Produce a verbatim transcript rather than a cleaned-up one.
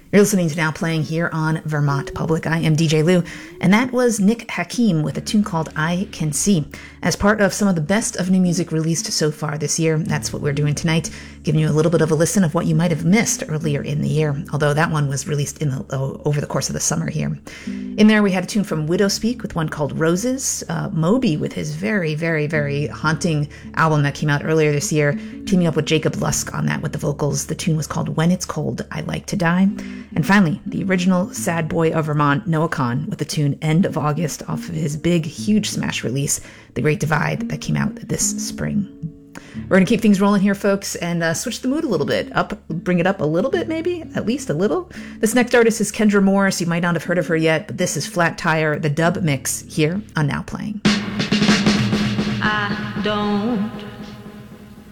You're listening to Now Playing here on Vermont Public. I am D J Lou, and that was Nick Hakim with a tune called I Can See. As part of some of the best of new music released so far this year, that's what we're doing tonight, giving you a little bit of a listen of what you might have missed earlier in the year, although that one was released in the, uh, over the course of the summer here. In there, we had a tune from Widowspeak with one called Roses, uh, Moby with his very, very, very haunting album that came out earlier this year, teaming up with Jacob Lusk on that with the vocals. The tune was called When It's Cold, I Like to Die. And finally, the original sad boy of Vermont, Noah Kahan, with the tune End of August off of his big, huge smash release, The Great Divide, that came out this spring. We're going to keep things rolling here, folks, and uh, switch the mood a little bit. Up, bring it up a little bit, maybe, at least a little. This next artist is Kendra Morris. You might not have heard of her yet, but this is Flat Tire, the dub mix here on Now Playing. I don't